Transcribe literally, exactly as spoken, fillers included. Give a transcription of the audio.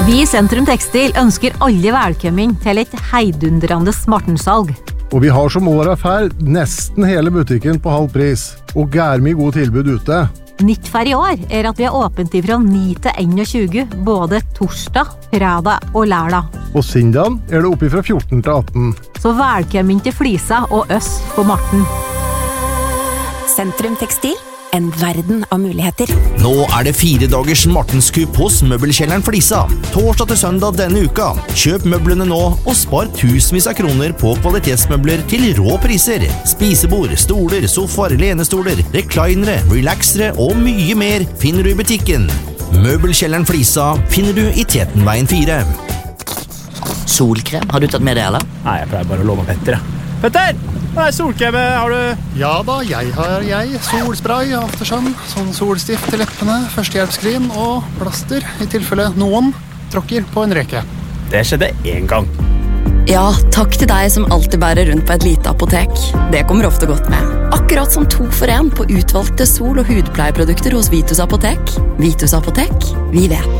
Vi i Sentrum Tekstil ønsker alle velkommen til et heidundrende Martensalg. Og vi har som året fær nesten hele butikken på halv pris, og gær mye god tilbud ute. Nytt for i år er at vi har åpent fra ni til enogtjue, både torsdag, fredag og lørdag. Og sindagen er det oppe fra fjorten til atten. Så velkommen til Flisa og oss på Marten. Sentrum Tekstil, en verden av muligheter. Nå er det fire dagers Martenskupp hos Møbelkjelleren Flisa. Torsdag til søndag denne uka. Kjøp møblene nå og spar tusenvis av kroner på kvalitetsmøbler til rå priser. Spisebord, stoler, sofaer, lenestoler, reklinere, relaxere og mye mer finner du i butikken. Møbelkjelleren Flisa finner du i Tetenveien fire. Solkrem, har du tatt med det, eller? Nei, jeg pleier bare å låne Petter, ja. Petter! Hva er solkrem? Har du... Ja da, jeg har jeg. Solspray, aftersun, sånn solstift til leppene, førstehjelpskrim og plaster, i tilfelle noen tråkker på en reke. Det skjedde en gang. Ja, takk til deg som alltid bærer rundt på et lite apotek. Det kommer ofte godt med. Akkurat som to for en på utvalgte sol- og hudpleieprodukter hos Vitus Apotek. Vitus Apotek, vi vet.